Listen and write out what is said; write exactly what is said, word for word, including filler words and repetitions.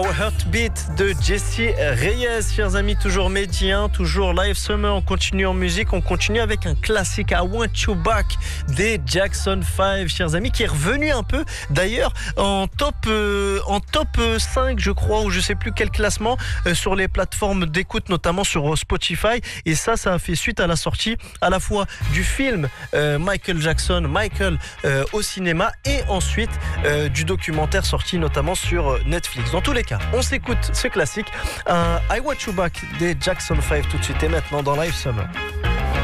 Our Heartbeat de Jesse Reyes, chers amis, toujours médien, toujours Live Summer. On continue en musique, on continue avec un classique, I Want You Back des Jackson five, chers amis, qui est revenu un peu d'ailleurs en top euh, en top cinq, je crois, ou je sais plus quel classement euh, sur les plateformes d'écoute, notamment sur Spotify. Et ça, ça a fait suite à la sortie à la fois du film euh, Michael Jackson, Michael euh, au cinéma, et ensuite euh, du documentaire sorti notamment sur Netflix. Dans tous les cas, on s'écoute ce classique, un I Want You Back des Jackson five tout de suite et maintenant dans Live Summer.